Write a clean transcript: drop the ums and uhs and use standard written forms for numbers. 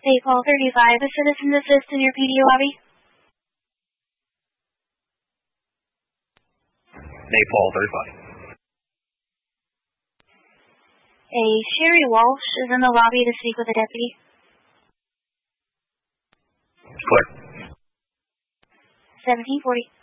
Paul 35, a citizen assist in your PD lobby. Paul 35. A Sherry Walsh is in the lobby to speak with a deputy. Clear. 1740.